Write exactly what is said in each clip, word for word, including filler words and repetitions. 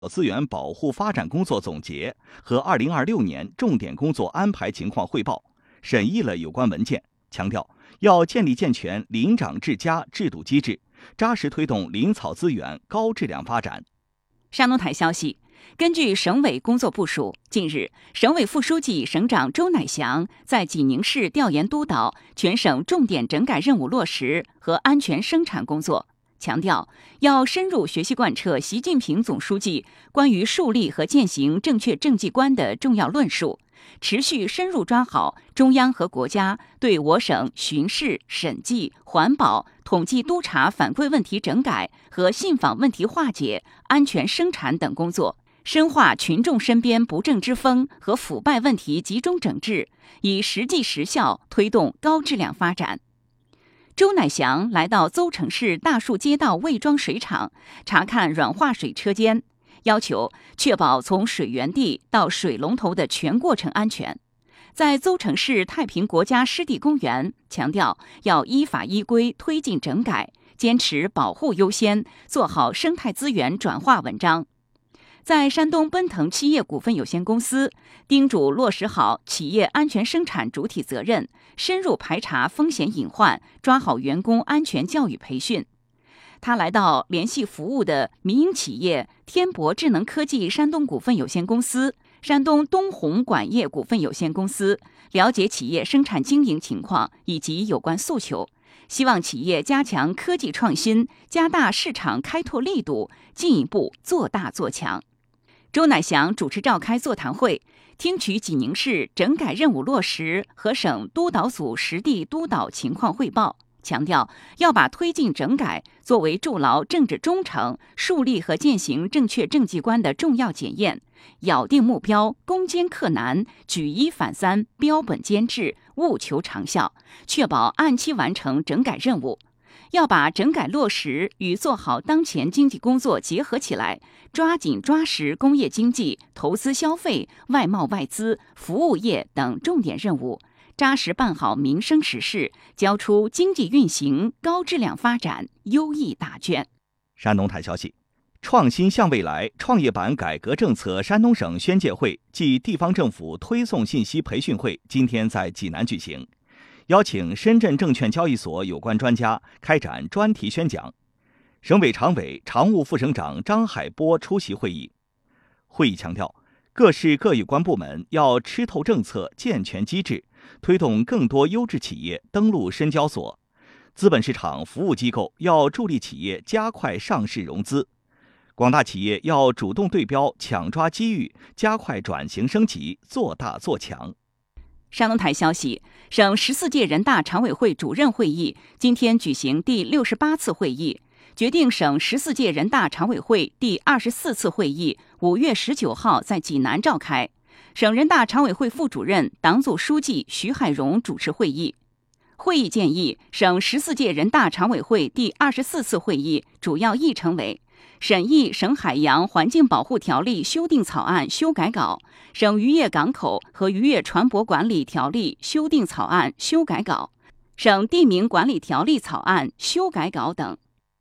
资源保护发展工作总结和二零二六年重点工作安排情况汇报，审议了有关文件，强调要建立健全林长治家制度机制，扎实推动林草资源高质量发展。 山东台消息，根据省委工作部署，近日，省委副书记、省长周乃祥在济宁市调研督导全省重点整改任务落实和安全生产工作，强调要深入学习贯彻习近平总书记关于树立和践行正确政绩观的重要论述，持续深入抓好中央和国家对我省巡视、审计、环保、统计督查反馈问题整改和信访问题化解、安全生产等工作，深化群众身边不正之风和腐败问题集中整治，以实际实效推动高质量发展。周乃祥来到邹城市大树街道魏庄水厂查看软化水车间，要求确保从水源地到水龙头的全过程安全。在邹城市太平国家湿地公园，强调要依法依规推进整改，坚持保护优先，做好生态资源转化文章。在山东奔腾企业股份有限公司，叮嘱落实好企业安全生产主体责任，深入排查风险隐患，抓好员工安全教育培训。他来到联系服务的民营企业天博智能科技山东股份有限公司、山东东红管业股份有限公司，了解企业生产经营情况以及有关诉求，希望企业加强科技创新，加大市场开拓力度，进一步做大做强。周乃祥主持召开座谈会，听取济宁市整改任务落实和省督导组实地督导情况汇报，强调要把推进整改作为筑牢政治忠诚、树立和践行正确政绩观的重要检验，咬定目标，攻坚克难，举一反三，标本兼治，务求长效，确保按期完成整改任务。要把整改落实与做好当前经济工作结合起来，抓紧抓实工业经济、投资消费、外贸外资、服务业等重点任务，扎实办好民生实事，交出经济运行高质量发展优异答卷。 山东台消息，创新向未来创业板改革政策山东省宣介会暨地方政府推送信息培训会今天在济南举行，邀请深圳证券交易所有关专家开展专题宣讲。省委常委、常务副省长张海波出席会议。会议强调，各市各有关部门要吃透政策、健全机制，推动更多优质企业登陆深交所。资本市场服务机构要助力企业加快上市融资。广大企业要主动对标，抢抓机遇，加快转型升级，做大做强。 山东台消息，省十四届人大常委会主任会议今天举行第六十八次会议，决定省十四届人大常委会第二十四次会议五月十九号在济南召开。省人大常委会副主任、党组书记徐海荣主持会议。会议建议，省十四届人大常委会第二十四次会议主要议程为：审议省海洋环境保护条例修订草案修改稿、省渔业港口和渔业船舶管理条例修订草案修改稿、省地名管理条例草案修改稿等。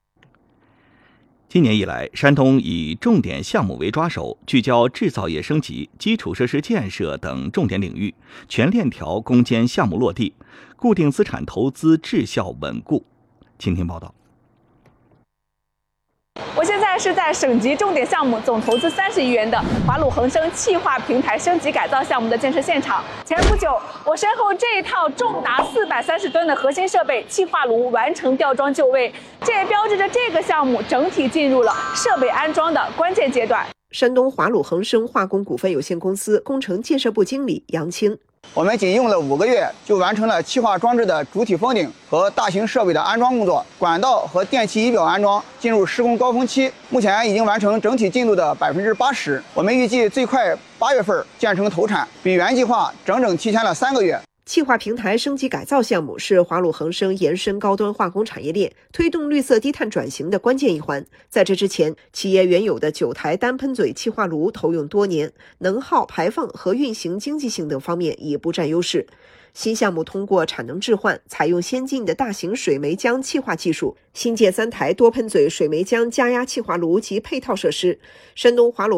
今年以来，山东以重点项目为抓手，聚焦制造业升级、基础设施建设等重点领域，全链条攻坚项目落地，固定资产投资质效稳固。请听报道。 我现在是在省级重点项目总投资三十亿元的华鲁恒生气化平台升级改造项目的建设现场。前不久，我身后这一套重达四百三十吨的核心设备气化炉完成吊装就位，这也标志着这个项目整体进入了设备安装的关键阶段。 山东华鲁恒生化工股份有限公司工程建设部经理杨青。 我们仅用了五个月就完成了气化装置的主体封顶和大型设备的安装工作，管道和电气仪表安装进入施工高峰期，目前已经完成整体进度的百分之八十。我们预计最快八月份建成投产，比原计划整整提前了三个月。 气化平台升级改造项目是华鲁恒生延伸高端化工产业链、推动绿色低碳转型的关键一环。在这之前，企业原有的九台单喷嘴气化炉投用多年，能耗、排放和运行经济性等方面已不占优势。 新项目通过产能置换，采用先进的大型水煤浆气化技术，新建三台多喷嘴水煤浆加压气化炉及配套设施。山东华鲁